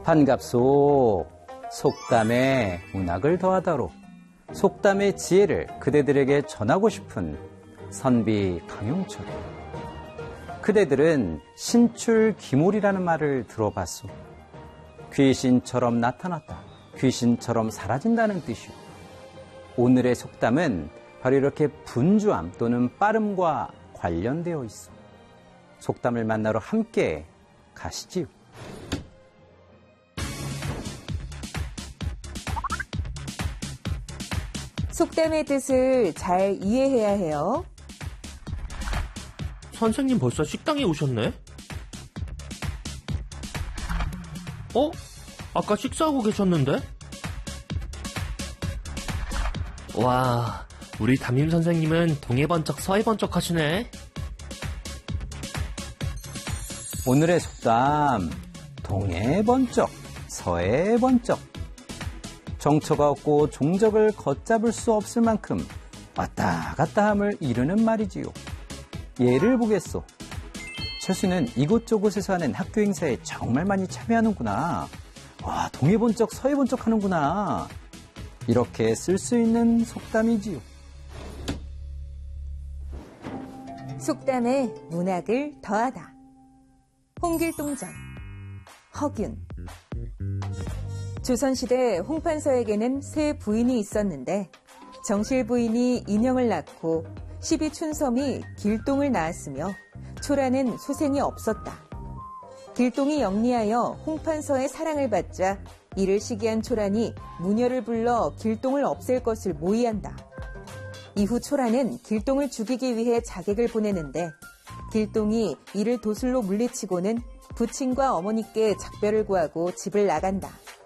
반갑소. 속담에 문학을 더하다로 속담의 지혜를 그대들에게 전하고 싶은 선비 강용철. 그대들은 신출귀몰이라는 말을 들어봤소. 귀신처럼 나타났다, 귀신처럼 사라진다는 뜻이오. 오늘의 속담은 바로 이렇게 분주함 또는 빠름과 관련되어 있어. 속담을 만나러 함께 가시지요. 속담의 뜻을 잘 이해해야 해요. 선생님 벌써 식당에 오셨네? 아까 식사하고 계셨는데? 와, 우리 담임 선생님은 동해 번쩍 서해 번쩍 하시네. 오늘의 속담, 동해 번쩍, 서해 번쩍. 정처가 없고 종적을 걷잡을 수 없을 만큼 왔다 갔다 함을 이루는 말이지요. 예를 보겠소. 철수는 이곳저곳에서 하는 학교 행사에 정말 많이 참여하는구나. 와, 동해 번쩍 서해 번쩍 하는구나. 이렇게 쓸 수 있는 속담이지요. 속담에 문학을 더하다. 홍길동전, 허균. 조선시대 홍판서에게는 세 부인이 있었는데 정실 부인이 인형을 낳고 십이춘섬이 길동을 낳았으며 초라는 소생이 없었다. 길동이 영리하여 홍판서의 사랑을 받자 이를 시기한 초란이 무녀를 불러 길동을 없앨 것을 모의한다. 이후 초란은 길동을 죽이기 위해 자객을 보내는데 길동이 이를 도술로 물리치고는 부친과 어머니께 작별을 구하고 집을 나간다.